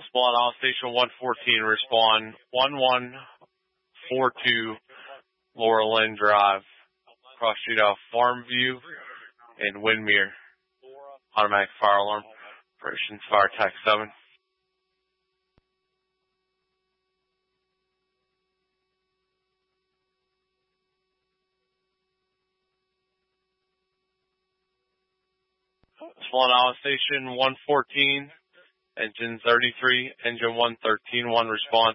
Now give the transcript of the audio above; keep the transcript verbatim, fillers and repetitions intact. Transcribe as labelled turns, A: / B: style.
A: Spawn Island Station one fourteen, respond one one four two Laurel Lynn Drive, cross street off Farmview and Windmere. Automatic fire alarm. Operations Fire Tac seven. Swan Island Station one fourteen, engine thirty-three, engine one thirteen, one response.